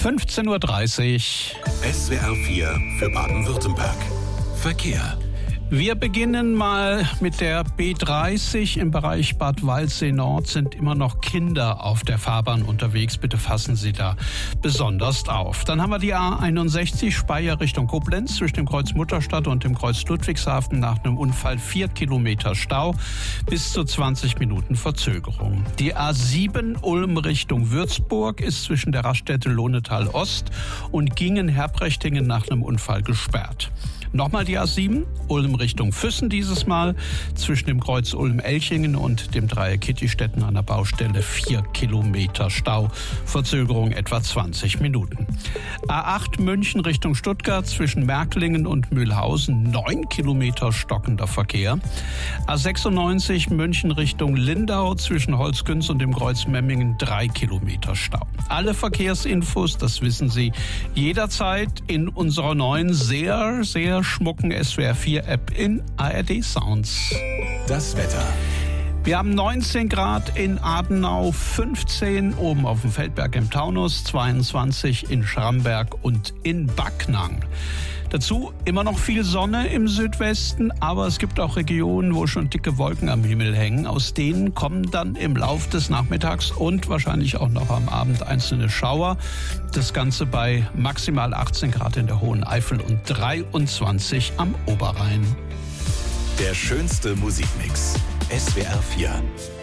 15:30 Uhr. SWR 4 für Baden-Württemberg. Verkehr. Wir beginnen mal mit der B30 im Bereich Bad Waldsee-Nord. Sind immer noch Kinder auf der Fahrbahn unterwegs. Bitte fassen Sie da besonders auf. Dann haben wir die A61 Speyer Richtung Koblenz zwischen dem Kreuz Mutterstadt und dem Kreuz Ludwigshafen nach einem Unfall 4 Kilometer Stau, bis zu 20 Minuten Verzögerung. Die A7 Ulm Richtung Würzburg ist zwischen der Raststätte Lohnetal Ost und Gingen-Herbrechtingen nach einem Unfall gesperrt. Nochmal die A7, Ulm Richtung Füssen dieses Mal, zwischen dem Kreuz Ulm-Elchingen und dem Dreieck Kittistetten an der Baustelle 4 Kilometer Stau, Verzögerung etwa 20 Minuten. A8 München Richtung Stuttgart zwischen Märklingen und Mühlhausen 9 Kilometer stockender Verkehr. A96 München Richtung Lindau zwischen Holzkünz und dem Kreuz Memmingen 3 Kilometer Stau. Alle Verkehrsinfos, das wissen Sie, jederzeit in unserer neuen sehr schmucken SWR 4 App in ARD Sounds. Das Wetter. Wir haben 19 Grad in Adenau, 15 oben auf dem Feldberg im Taunus, 22 in Schramberg und in Backnang. Dazu immer noch viel Sonne im Südwesten, aber es gibt auch Regionen, wo schon dicke Wolken am Himmel hängen. Aus denen kommen dann im Lauf des Nachmittags und wahrscheinlich auch noch am Abend einzelne Schauer. Das Ganze bei maximal 18 Grad in der Hohen Eifel und 23 am Oberrhein. Der schönste Musikmix. SWR 4.